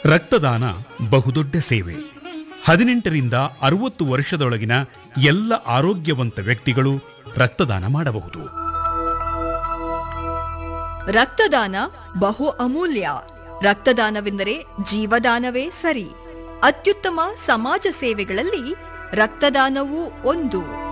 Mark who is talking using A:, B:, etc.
A: ರಕ್ತದಾನ ಬಹುದೊಡ್ಡ ಸೇವೆ. 18ರಿಂದ 60 ವರ್ಷದೊಳಗಿನ ಎಲ್ಲ ಆರೋಗ್ಯವಂತ ವ್ಯಕ್ತಿಗಳು ರಕ್ತದಾನ ಮಾಡಬಹುದು.
B: ರಕ್ತದಾನ ಬಹು ಅಮೂಲ್ಯ. ರಕ್ತದಾನವೆಂದರೆ ಜೀವದಾನವೇ ಸರಿ. ಅತ್ಯುತ್ತಮ ಸಮಾಜ ಸೇವೆಗಳಲ್ಲಿ ರಕ್ತದಾನವೂ ಒಂದು.